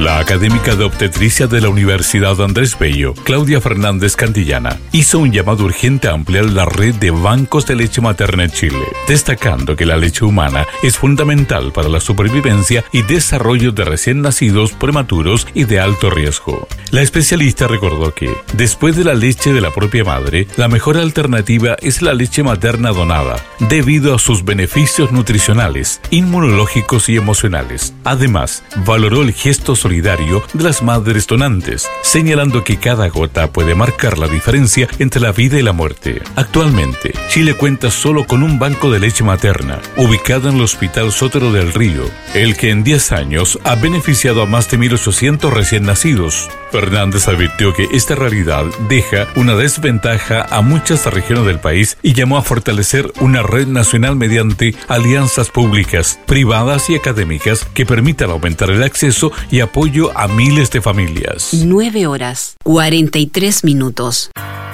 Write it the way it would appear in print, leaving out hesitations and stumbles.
La académica de obstetricia de la Universidad Andrés Bello, Claudia Fernández Cantillana, hizo un llamado urgente a ampliar la red de bancos de leche materna en Chile, destacando que la leche humana es fundamental para la supervivencia y desarrollo de recién nacidos prematuros y de alto riesgo. La especialista recordó que, después de la leche de la propia madre, la mejor alternativa es la leche materna donada, debido a sus beneficios nutricionales, inmunológicos y emocionales. Además, valoró el gesto solidario de las madres donantes, señalando que cada gota puede marcar la diferencia entre la vida y la muerte. Actualmente, Chile cuenta solo con un banco de leche materna, ubicado en el Hospital Sotero del Río, el que en 10 años ha beneficiado a más de 1.800 recién nacidos. Fernández advirtió que esta realidad deja una desventaja a muchas regiones del país y llamó a fortalecer una red nacional mediante alianzas públicas, privadas y académicas que permitan aumentar el acceso y apoyo a miles de familias. 9:43 minutos.